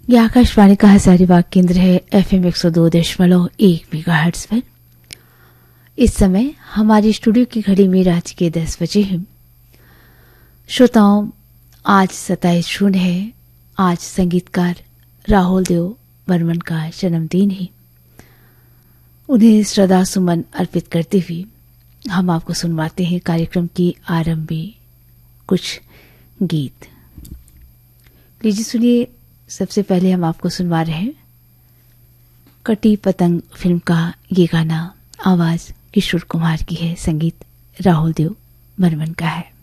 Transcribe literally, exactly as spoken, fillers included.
यह आकाशवाणी का हजारीबाग केंद्र है एफ एम एक सौ दो दशमलव एक मेगाहर्ट्ज पर। इस समय हमारी स्टूडियो की घड़ी में रात के दस बजे हैं। श्रोताओं, आज सत्ताईस जून है। आज संगीतकार राहुल देव बर्मन का जन्मदिन है। उन्हें श्रद्धा सुमन अर्पित करते हुए हम आपको सुनवाते हैं कार्यक्रम की आरंभ में कुछ गीत। लीजिए सुनिए, सबसे पहले हम आपको सुनवा रहे हैं कटी पतंग फिल्म का ये गाना। आवाज किशोर कुमार की है, संगीत राहुल देव बर्मन का है।